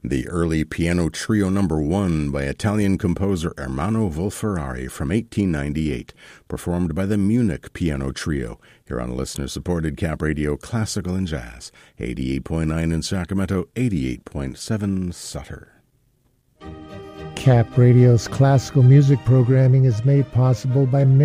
The early piano trio number 1 by Italian composer Ermanno Wolf-Ferrari from 1898, performed by the Munich Piano Trio, here on listener-supported Cap Radio Classical and Jazz, 88.9 in Sacramento, 88.7 Sutter. Cap Radio's classical music programming is made possible by